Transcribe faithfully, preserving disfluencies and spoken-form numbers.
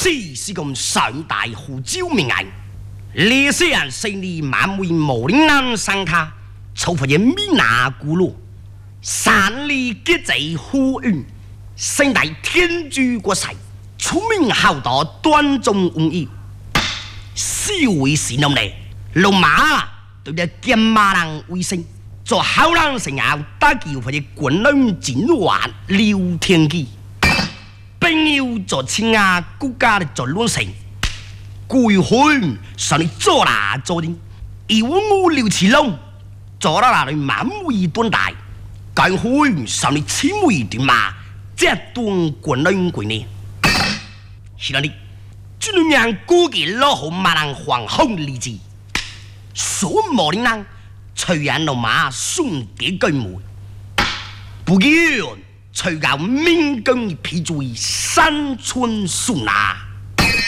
此是个上大湖州命案，历史人胜利满为莫林安上他，抽发现米拿古路，山里结贼呼运，身带天珠国赛，出名好道端中无义，四位是农嘞，龙马对着金马人为生。做好人成后，打球或者滚轮进玩聊天机，朋友做亲啊，国家的做乱成，鬼魂上你做啦做的，有我刘奇龙做到那里满为端大，鬼魂上你千为段马，这段滚轮鬼呢？是那里，这两样估计老好马人黄红理智，说莫林人。吹人老马送给根门，不久吹到民工皮嘴山村树拿。